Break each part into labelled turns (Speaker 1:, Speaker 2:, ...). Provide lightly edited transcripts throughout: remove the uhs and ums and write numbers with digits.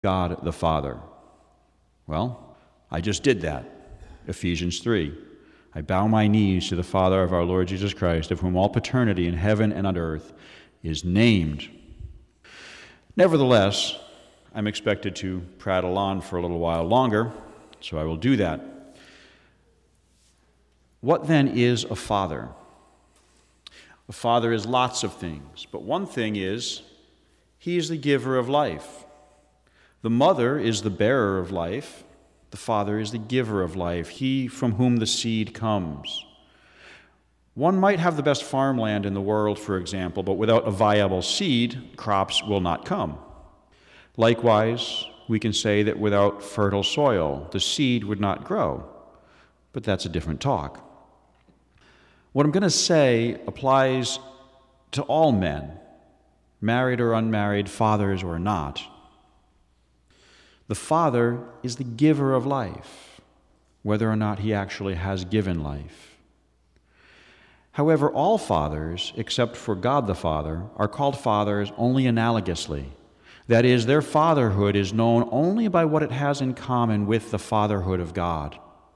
Speaker 1: God the Father. Well, I just did that. Ephesians 3. I bow my knees to the Father of our Lord Jesus Christ, of whom all paternity in heaven and on earth is named. Nevertheless, I'm expected to prattle on for a little while longer, so I will do that. What then is a father? A father is lots of things, but one thing is, he is the giver of life. The mother is the bearer of life. The father is the giver of life, he from whom the seed comes. One might have the best farmland in the world, for example, but without a viable seed, crops will not come. Likewise, we can say that without fertile soil, the seed would not grow, but that's a different talk. What I'm going to say applies to all men, married or unmarried, fathers or not. The Father is the giver of life, whether or not he actually has given life. However, all fathers, except for God the Father, are called fathers only analogously. That is, their fatherhood is known only by what it has in common with the fatherhood of God.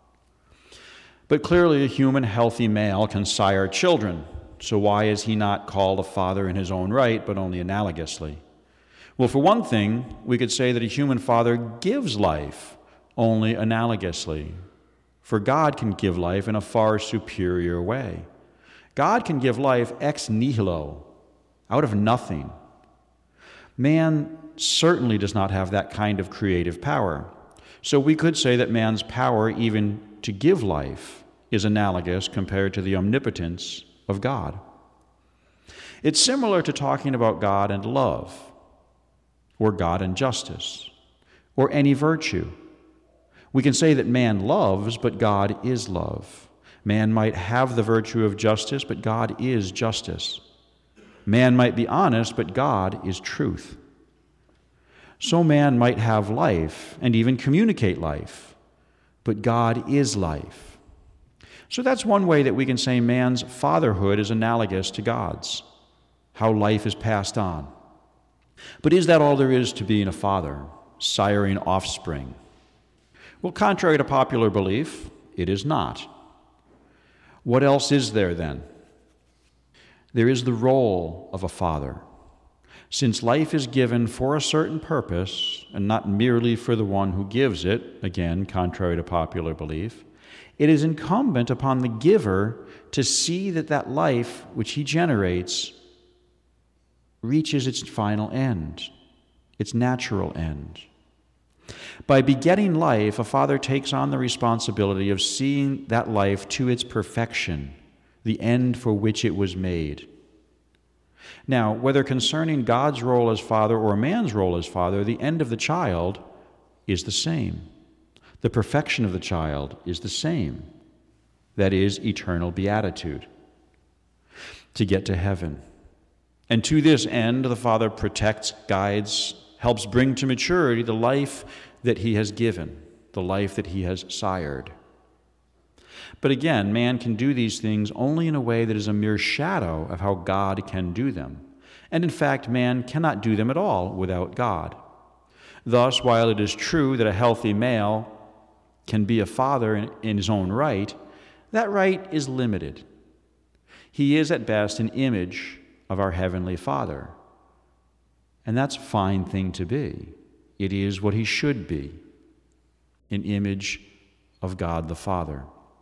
Speaker 1: But clearly a human healthy male can sire children, so why is he not called a father in his own right, but only analogously? Well, for one thing, we could say that a human father gives life only analogously, for God can give life in a far superior way. God can give life ex nihilo, out of nothing. Man certainly does not have that kind of creative power. So we could say that man's power even to give life is analogous compared to the omnipotence of God. It's similar to talking about God and love, or God and justice, or any virtue. We can say that man loves, but God is love. Man might have the virtue of justice, but God is justice. Man might be honest, but God is truth. So man might have life and even communicate life, but God is life. So that's one way that we can say man's fatherhood is analogous to God's, how life is passed on. But is that all there is to being a father, siring offspring? Well, contrary to popular belief, it is not. What else is there then? There is the role of a father. Since life is given for a certain purpose, and not merely for the one who gives it, again, contrary to popular belief, it is incumbent upon the giver to see that that life which he generates reaches its final end, its natural end. By begetting life, a father takes on the responsibility of seeing that life to its perfection, the end for which it was made. Now, whether concerning God's role as father or man's role as father, the end of the child is the same. The perfection of the child is the same. That is, eternal beatitude, to get to heaven. And to this end, the Father protects, guides, helps bring to maturity the life that he has given, the life that he has sired. But again, man can do these things only in a way that is a mere shadow of how God can do them. And in fact, man cannot do them at all without God. Thus, while it is true that a healthy male can be a father in his own right, that right is limited. He is at best an image of our Heavenly Father. And that's a fine thing to be. It is what he should be, an image of God the Father.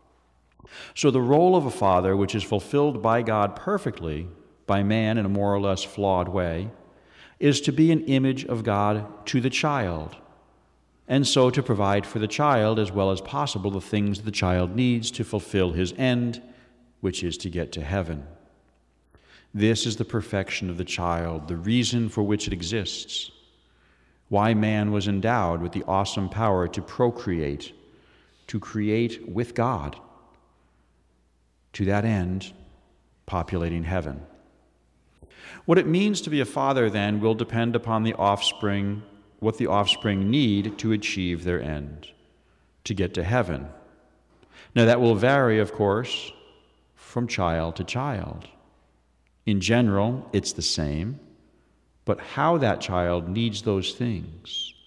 Speaker 1: So the role of a father, which is fulfilled by God perfectly, by man in a more or less flawed way, is to be an image of God to the child, and so to provide for the child as well as possible the things the child needs to fulfill his end, which is to get to heaven. This is the perfection of the child, the reason for which it exists, why man was endowed with the awesome power to procreate, to create with God, to that end, populating heaven. What it means to be a father, then, will depend upon the offspring, what the offspring need to achieve their end, to get to heaven. Now, that will vary, of course, from child to child. In general, it's the same, but how that child needs those things,